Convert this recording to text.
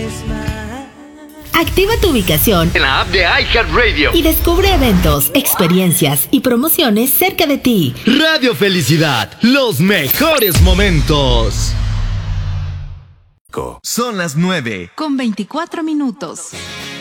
Activa tu ubicación en la app de iHeartRadio y descubre eventos, experiencias y promociones cerca de ti. Radio Felicidad, los mejores momentos. Son las 9:24 minutos.